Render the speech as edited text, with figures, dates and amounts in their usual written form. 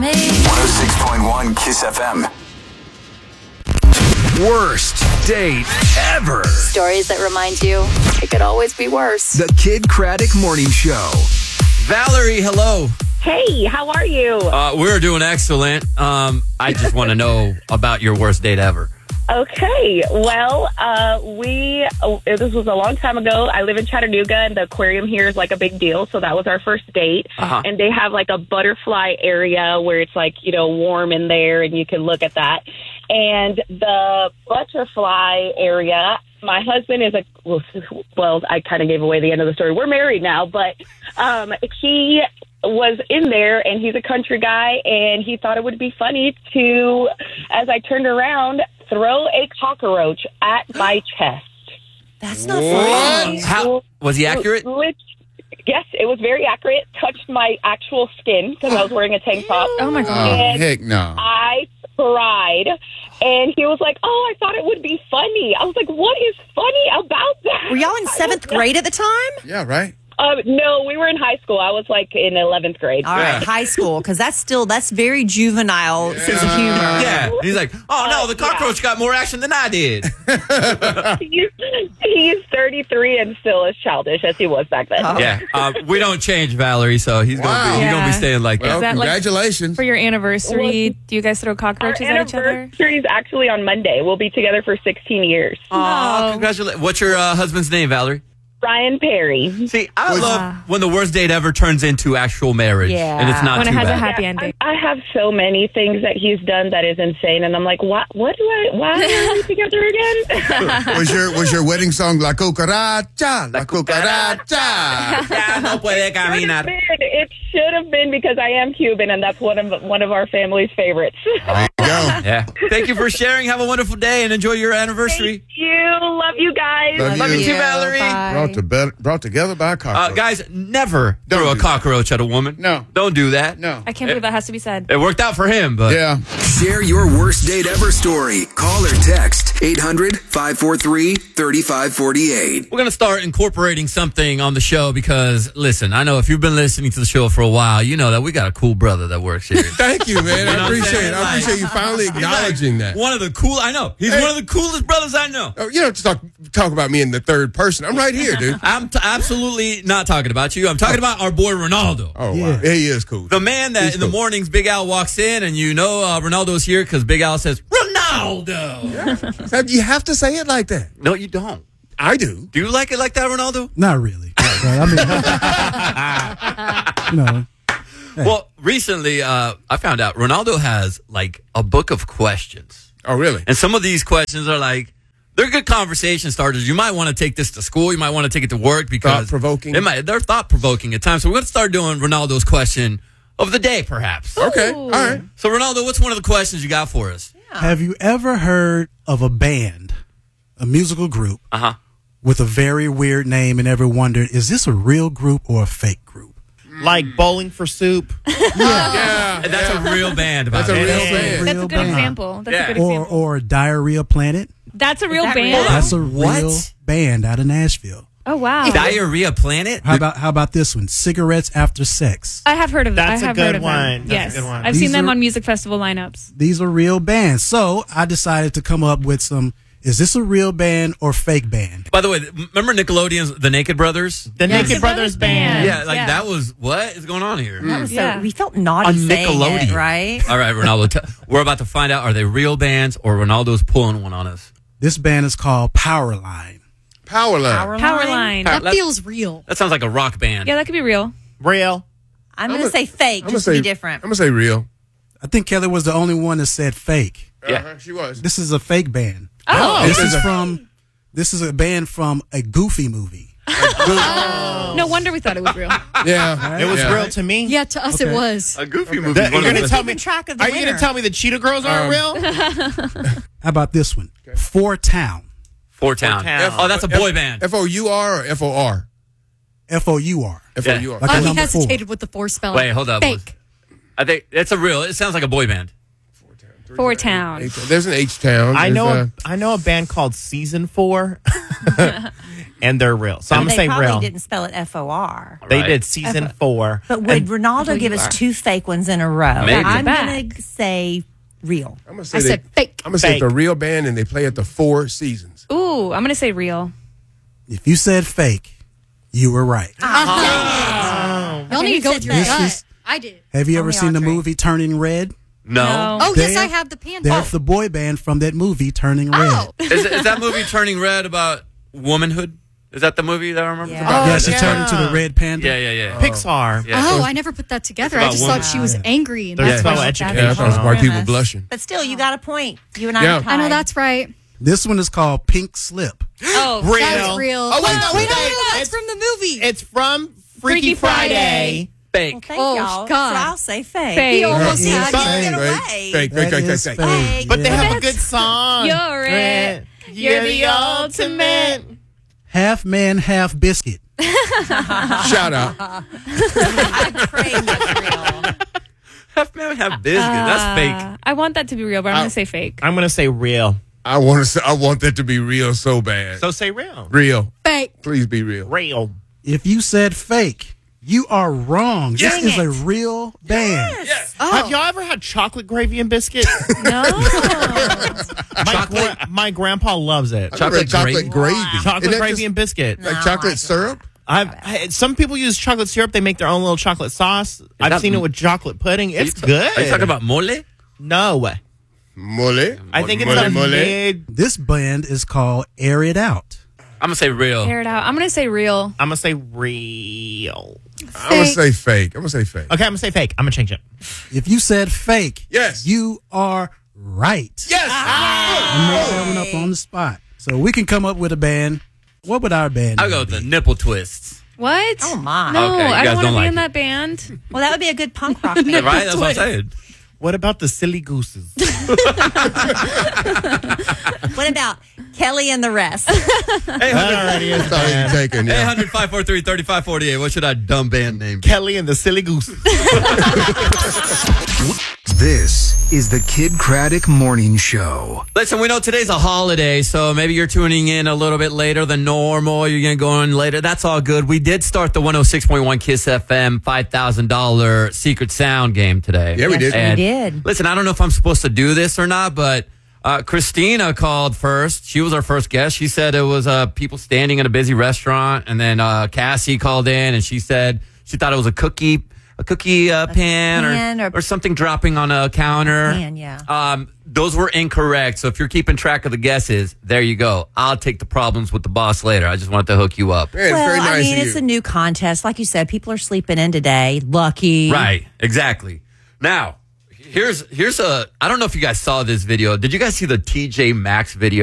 106.1 Kiss FM. Worst date ever. Stories that remind you it could always be worse. The Kid Craddock Morning Show. Valerie, hello. Hey, how are you? We're doing excellent. I just want to know about your worst date ever. Okay, well, this was a long time ago. I live in Chattanooga, and the aquarium here is like a big deal, so that was our first date. Uh-huh. And they have like a butterfly area where it's like, warm in there, and you can look at that. And the butterfly area, my husband is I kind of gave away the end of the story. We're married now, but he was in there, and he's a country guy, and he thought it would be funny to, as I turned around, throw a cockroach at my chest. That's not funny. How was he accurate? Yes, it was very accurate. Touched my actual skin because I was wearing a tank top. Oh, my God. And heck no. I cried, and he was like, I thought it would be funny. I was like, what is funny about that? Were y'all in 7th grade at the time? Yeah, right. No, we were in high school. I was like in 11th grade. All right, high school, because that's very juvenile sense of humor. Yeah. He's like, oh, no, the cockroach got more action than I did. He's 33 and still as childish as he was back then. Oh. Yeah. We don't change, Valerie, so he's gonna be staying like Well, that. congratulations. For your anniversary, do you guys throw Our cockroaches at each other? anniversary is actually on Monday. We'll be together for 16 years. Oh, congratulations. What's your husband's name, Valerie? Ryan Perry. See, I love when the worst date ever turns into actual marriage. Yeah. And it's not When too it has bad. a happy ending. I have so many things that he's done that is insane, and I'm like, why are we together again? Was your wedding song La Cucaracha? La Cucaracha. Ya no puede caminar. It should have been because I am Cuban, and that's one of our family's favorites. There you go. Yeah. Thank you for sharing. Have a wonderful day and enjoy your anniversary. Thank you. Love you guys. Love you too, Valerie. Bye. Brought together by a cockroach. Guys, never Don't throw a do that. cockroach at a woman. No. Don't do that. No. I can't believe that has to be said. It worked out for him, but Yeah. Share your worst date ever story. Call or text 800-543-3548. we're going to start incorporating something on the show because, listen, I know if you've been listening to the show for a while, you know that we got a cool brother that works here. Thank you, man. know what I I'm appreciate saying? it. I appreciate you finally acknowledging that. One of the cool, I know. He's one of the coolest brothers I know. Oh, you don't have to talk about me in the third person. I'm right here, dude. I'm absolutely not talking about you. I'm talking about our boy Ronaldo. Oh, wow. Yeah, he is cool. The man that He's in the cool. mornings Big Al walks in and Ronaldo's here because Big Al says, Ronaldo! You have to say it like that. No, you don't. I do. Do you like it like that, Ronaldo? Not really. But, I mean, Well, recently I found out Ronaldo has like a book of questions. Oh, really? And some of these questions are like, they're good conversation starters. You might want to take this to school. You might want to take it to work because Thought-provoking? they're thought-provoking at times. So we're going to start doing Ronaldo's question of the day, perhaps. Okay. All right. So, Ronaldo, what's one of the questions you got for us? have you ever heard of a band, a musical group, with a very weird name and ever wondered, is this a real group or a fake group? Like Bowling for Soup. Yeah. That's a real band. About That's a it. real That's band. That's a good example. That's a good example. Or Diarrhea Planet. That's a real that band? real? That's a What? real band out of Nashville. Oh, wow. Diarrhea Planet? How about this one? Cigarettes After Sex. I have heard of that. That's I a have good heard of one. them. That's a Yes. good one. I've These seen them are- on music festival lineups. These are real bands. So I decided to come up with some, is this a real band or fake band? By the way, remember Nickelodeon's The Naked Brothers? The Yes. Naked Brothers Band. Yeah, that was, what is going on here? That was Yeah. so, we felt naughty On saying Nickelodeon. it, right? All right, Ronaldo, we're about to find out, are they real bands or Ronaldo's pulling one on us? This band is called Powerline. Powerline. Powerline. That feels real. That sounds like a rock band. Yeah, that could be real. Real. I'm going to say fake, just to be different. I'm going to say real. I think Kelly was the only one that said fake. Yeah. She was. This is a fake band. Oh. This is a band from a Goofy movie. No wonder we thought it was real. Yeah. It was real to me. Yeah, to us it was. A Goofy movie. You're going to tell me. Track of the Are you going to tell me the Cheetah Girls aren't real? How about this one? Four Town. Four Town. Oh, that's a boy band. F-O-U-R or F-O-R? F-O-U-R. F-O-U-R. Like Oh, a he number four. hesitated with the four spelling. Wait, hold up. Fake. I think it's it sounds like a boy band. Four Town. There's an H-Town. I There's, know a band called Season 4. and they're real. So I'm They going to say probably real. didn't spell it FOR. They Right. did season 4. But would Ronaldo give us 2 fake ones in a row? Maybe. I'm Back. going to say real. I'm gonna say I said fake. I'm gonna say Fake. it's a real band and they play at the 4 seasons. Ooh, I'm gonna say real. If you said fake, you were right. Y'all need to go with your This gut. is- I did. Have you ever Only seen the Audrey. movie Turning Red? No. Oh, yes, There- I have the panda. There's the boy band from that movie, Turning Red. Oh. Is that movie Turning Red about womanhood? Is that the movie that I remember? Yeah. About? Yeah, she yeah. turned into the red panda. Yeah. Pixar. Yeah. Oh, I never put that together. I about just women. thought she was angry. And There's that's no why she- education. Yeah, I thought it was white people Premise. blushing. But still, you got a point. You and I Yeah. are tied. I know that's right. This one is called Pink Slip. Oh, Real. That's real. Oh, wait, no, wait, no, wait. that's from the movie. It's from Freaky Freaky Friday. Fake. Well, thank Oh, y'all. God. So I'll say fake. Fake. He almost That had is it. fake. Get Fake, away. fake, That fake, is fake. fake. But they Yeah. have a good song. You're it. You're the ultimate. Half man, half biscuit. Shout out. I crave that's real. Half man, half biscuit. That's fake. I want that to be real, but I'm gonna say fake. I'm going to say real. I want that to be real so bad. So say real. Real. Fake. Please be real. Real. If you said fake, you are wrong. This Dang is a it. real band. Have y'all ever had chocolate gravy and biscuit? No. My grandpa loves it. Chocolate gravy? gravy. Chocolate Isn't that gravy just and biscuit. like chocolate syrup? Some people use chocolate syrup. They make their own little chocolate sauce. I've that- seen it with chocolate pudding. It's good. Are you talking about mole? No. Mole. I think it's Mole, a mole. mid. This band is called Air It Out. I'm gonna say real. Air it out. I'm gonna say real. I'm going to say real. I'm gonna say fake. Okay, Okay, I'm going to say fake. I'm going to change it. If you said fake, Yes. you are right. Yes. I made that one up on the spot. So we can come up with a band. What would our band I'll go with be? the nipple twists. What? Oh, my. No, Okay, you I guys don't want don't to be like in it. that band. Well, that would be a good punk rock band. Right? That's what I'm saying. What about the silly gooses? What about Kelly and the rest? Hey, That already is Sorry, bad. you taking yeah. 800-543-3548. What should our dumb band name be? Kelly and the silly gooses. This is the Kid Craddock Morning Show. Listen, we know today's a holiday, so maybe you're tuning in a little bit later than normal. You're going to go in later. That's all good. We did start the 106.1 KISS FM $5,000 Secret Sound game today. Yeah, we did. Yes, we did. Listen, I don't know if I'm supposed to do this or not, but Christina called first. She was our first guest. She said it was people standing in a busy restaurant, and then Cassie called in, and she said she thought it was a cookie pan pan or something dropping on a counter. Pan, yeah. Those were incorrect. So if you're keeping track of the guesses, there you go. I'll take the problems with the boss later. I just wanted to hook you up. Man, it's Well, very nice I mean, of it's you. a new contest. Like you said, people are sleeping in today. Lucky. Right. Exactly. Now, here's I don't know if you guys saw this video. Did you guys see the TJ Maxx video?